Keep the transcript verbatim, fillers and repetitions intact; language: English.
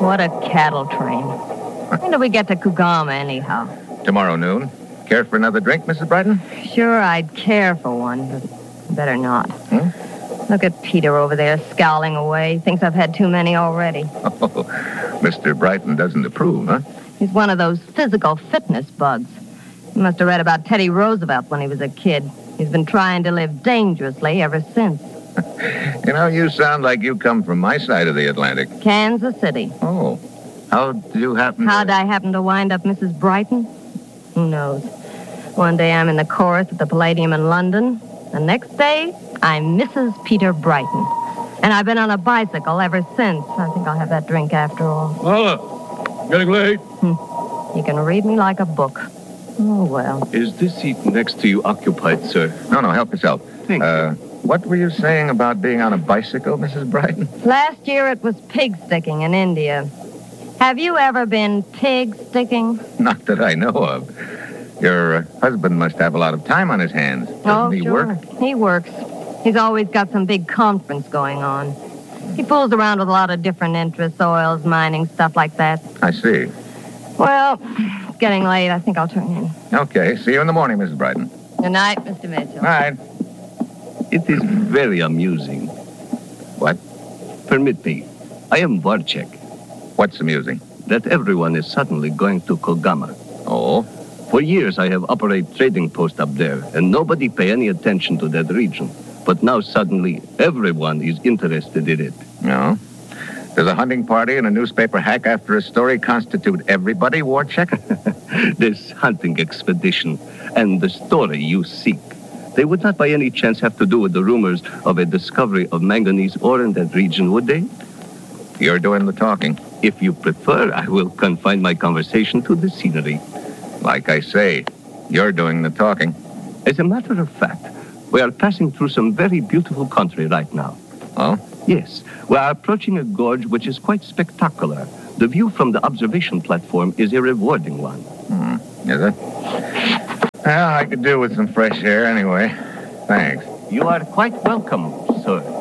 What a cattle train. When do we get to Kugama, anyhow? Tomorrow noon. Care for another drink, Missus Brighton? Sure, I'd care for one, but better not. Hmm? Look at Peter over there scowling away. Thinks I've had too many already. Oh, Mister Brighton doesn't approve, huh? He's one of those physical fitness bugs. He must have read about Teddy Roosevelt when he was a kid. He's been trying to live dangerously ever since. You know, you sound like you come from my side of the Atlantic. Kansas City. Oh. How'd you happen How'd to... I happen to wind up Missus Brighton? Who knows? One day I'm in the chorus at the Palladium in London. The next day, I'm Missus Peter Brighton. And I've been on a bicycle ever since. I think I'll have that drink after all. Paula, getting late. Hmm. You can read me like a book. Oh, well. Is this seat next to you occupied, sir? No, no, help yourself. Thank uh, you. What were you saying about being on a bicycle, Missus Brighton? Last year it was pig sticking in India. Have you ever been pig sticking? Not that I know of. Your uh, husband must have a lot of time on his hands. Doesn't Oh, he sure. work? He works. He's always got some big conference going on. He fools around with a lot of different interests, oils, mining, stuff like that. I see. Well, it's getting late. I think I'll turn in. Okay, see you in the morning, Missus Brighton. Good night, Mister Mitchell. All right. It is very amusing. What? Permit me. I am Varchek. What's amusing? That everyone is suddenly going to Kogama. Oh? For years I have operated trading post up there, and nobody pay any attention to that region. But now suddenly everyone is interested in it. No. Does a hunting party and a newspaper hack after a story constitute everybody, Warchek? This hunting expedition and the story you seek, they would not by any chance have to do with the rumors of a discovery of manganese ore in that region, would they? You're doing the talking. If you prefer, I will confine my conversation to the scenery. Like I say, you're doing the talking. As a matter of fact, we are passing through some very beautiful country right now. Oh? Yes, we are approaching a gorge which is quite spectacular. The view from the observation platform is a rewarding one. Hmm. Is it? Well, I could do with some fresh air anyway. Thanks. You are quite welcome, sir.